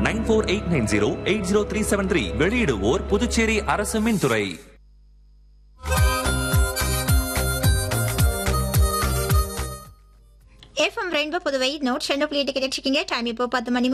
9489080373. வெளியிடுவோர் புதுச்சேரி அரசு மின்துறை. FM ரெயின்போ புதுவை நோட் 2.8 கேட்டிருக்கீங்க. டைம் இப்போ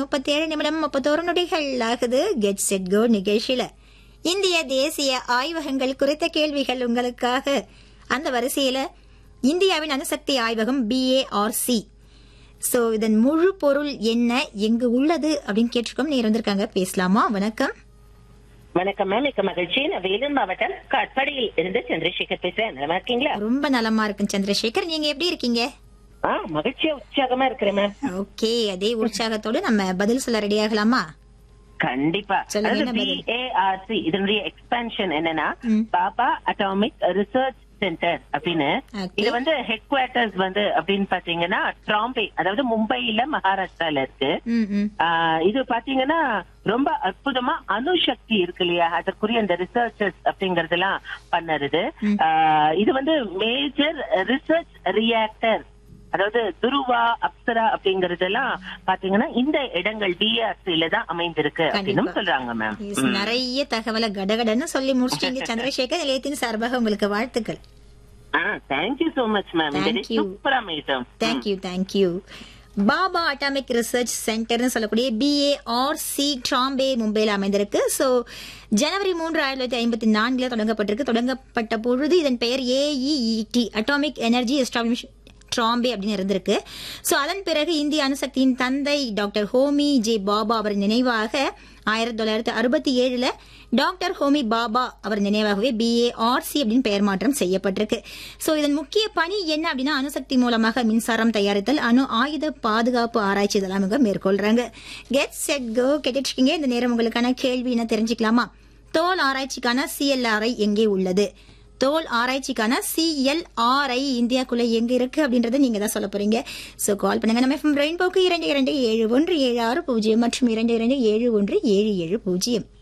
10:37 ஆகுது. கெட் செட் கோ நிகழ்ச்சியில இந்திய தேசிய ஆய்வகங்கள் குறித்த கேள்விகள் உங்களுக்காக. அந்த வரிசையில இந்தியாவின் அணுசக்தி ஆய்வகம் BARC. சோ இதன் முழு பொருள் என்ன, எங்கு உள்ளது அப்படின்னு கேட்டிருக்கோம். நீர் வந்திருக்காங்க, பேசலாமா? வணக்கம். வணக்கம் மேம், மிக்க மகிழ்ச்சி. நான் வேலூர் மாவட்டம் காட்பாடியில் இருந்து சந்திரசேகர் பேசுறேன். நல்லா இருக்கீங்களா? ரொம்ப நலமா இருக்கும் சந்திரசேகர், நீங்க எப்படி இருக்கீங்க? மகிழ்ச்சியா உற்சாகமா இருக்கிறேன் மேம். ஓகே, அதே உற்சாகத்தோடு நம்ம பதில் சொல்ல ரெடி ஆகலாமா? கண்டிப்பா. BARC இதனுடைய எக்ஸ்பான்ஷன் என்னன்னா பாபா அட்டாமிக் ரிசர்ச் சென்டர் அப்படின்னு. இது வந்து ஹெட் குவார்டர்ஸ் வந்து அப்படின்னு பாத்தீங்கன்னா ட்ராம்பே, அதாவது மும்பைல மகாராஷ்டிரால இருக்கு. இது பாத்தீங்கன்னா ரொம்ப அற்புதமா அணுசக்தி இருக்கு இல்லையா, அதற்குரிய இந்த ரிசர்ச்சஸ் அப்படிங்கறது எல்லாம் பண்ணுறது. இது வந்து மேஜர் ரிசர்ச் ரியாக்டர், அதாவது துருவா, அப்சரா அப்படிங்கறதெல்லாம் பாத்தீங்கன்னா இந்த இடங்கள் BARCல தான் அமைந்திருக்கு அப்படின்னு சொல்றாங்க மேம். நிறைய தகவலை கடகடன்னு சொல்லி முடிச்சிட்டீங்க சந்திரசேகர். நிலையத்தின் சார்பாக உங்களுக்கு வாழ்த்துக்கள். Thank you so much ma'am. Super amazing. Thank you. Baba atomic research சென்டர்னு சொல்லக்கூடிய BARC ட்ராம்பே மும்பையில் அமைந்திருக்கு. சோ ஜனவரி 3, 1954 தொடங்கப்பட்டிருக்கு. தொடங்கப்பட்ட பொழுது இதன் பெயர் AEET, atomic energy establishment Trombay அப்படின்னு இருந்திருக்கு. சோ அதன் பிறகு இந்திய அணுசக்தியின் தந்தை டாக்டர் ஹோமி ஜே பாபா அவர் நினைவாக 1967 டாக்டர் ஹோமி பாபா அவர் நினைவாகவே BARC அப்படின்னு பெயர் மாற்றம் செய்யப்பட்டிருக்கு. சோ இதன் முக்கிய பணி என்ன அப்படின்னா, அணுசக்தி மூலமாக மின்சாரம் தயாரித்தல், அணு ஆயுத பாதுகாப்பு ஆராய்ச்சி இதெல்லாம் மேற்கொள்றாங்க. கெட் செட் கோ கேட்டுருக்கீங்க. இந்த நேரம் உங்களுக்கான கேள்வி என்ன தெரிஞ்சுக்கலாமா? தோல் ஆராய்ச்சிக்கான CLRI எங்கே உள்ளது? தோல் ஆராய்ச்சிக்கான CLRI இந்தியாக்குள்ள எங்க இருக்கு அப்படின்றத நீங்க தான் சொல்ல போறீங்க. சோ கால் பண்ணுங்க. நம்ம FM ரெயின்போக்கு 227176 மற்றும் 227177.